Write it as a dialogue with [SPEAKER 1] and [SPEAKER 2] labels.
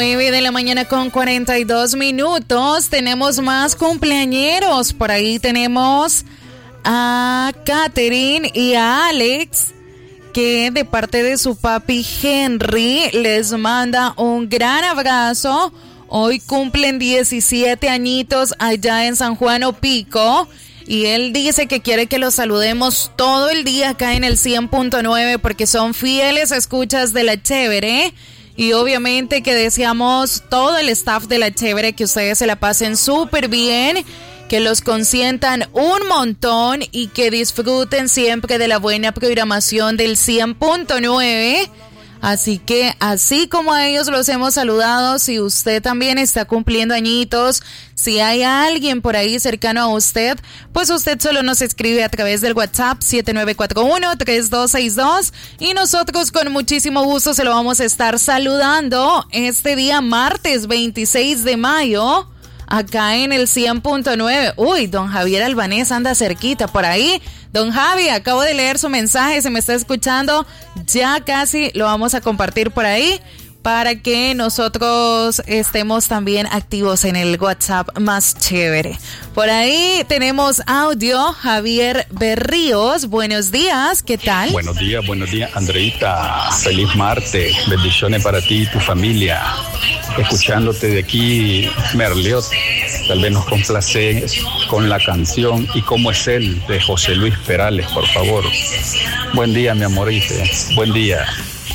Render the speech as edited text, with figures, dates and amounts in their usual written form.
[SPEAKER 1] 9 de la mañana con 42 minutos. Tenemos más cumpleañeros. Por ahí tenemos a Katherine y a Alex, que de parte de su papi Henry les manda un gran abrazo. Hoy cumplen 17 añitos allá en San Juan Opico. Y él dice que quiere que los saludemos todo el día acá en el 100.9 porque son fieles escuchas de La Chévere. Y obviamente que deseamos todo el staff de La Chévere que ustedes se la pasen súper bien, que los consientan un montón y que disfruten siempre de la buena programación del 100.9. Así que, así como a ellos los hemos saludado, si usted también está cumpliendo añitos, si hay alguien por ahí cercano a usted, pues usted solo nos escribe a través del WhatsApp 7941-3262 y nosotros con muchísimo gusto se lo vamos a estar saludando este día martes 26 de mayo. Acá en el 100.9. Uy, don Javier Albanés anda cerquita por ahí. Don Javi, acabo de leer su mensaje, se me está escuchando. Ya casi lo vamos a compartir por ahí para que nosotros estemos también activos en el WhatsApp más chévere. Por ahí tenemos audio. Javier Berríos, buenos días, ¿qué tal?
[SPEAKER 2] Buenos días, Andreita. Feliz martes, bendiciones para ti y tu familia. Escuchándote de aquí, Merliot, tal vez nos complace con la canción Y cómo es él, de José Luis Perales, por favor. Buen día, mi amorite, buen día.